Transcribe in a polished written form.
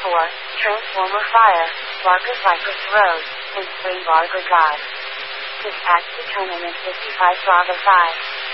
4. Transformer Fire, Varga Viper Throws, and 3. Varga God. This act determinant 55 Bravo 5.